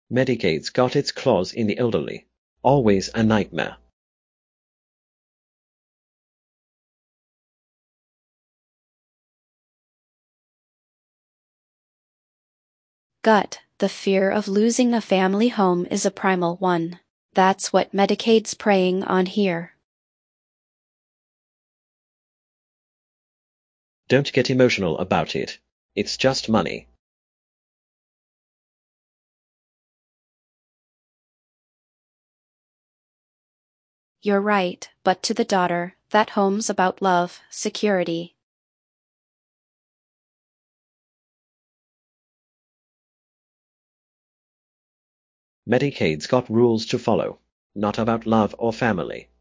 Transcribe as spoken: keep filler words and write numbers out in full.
Medicaid's got its claws in the elderly. Always a nightmare. Gut, the fear of losing a family home is a primal one. That's what Medicaid's preying on here. Don't get emotional about it. It's just money. You're right, but to the daughter, that home's about love, security. Medicaid's got rules to follow, not about love or family.